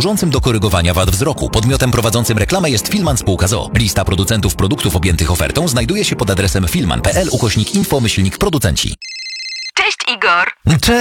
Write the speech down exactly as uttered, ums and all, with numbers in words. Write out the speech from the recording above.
służącym do korygowania wad wzroku. Podmiotem prowadzącym reklamę jest Filman Spółka z o o. Lista producentów produktów objętych ofertą znajduje się pod adresem filman kropka p l ukośnik info myślnik producenci. Cześć Igor! Cześć!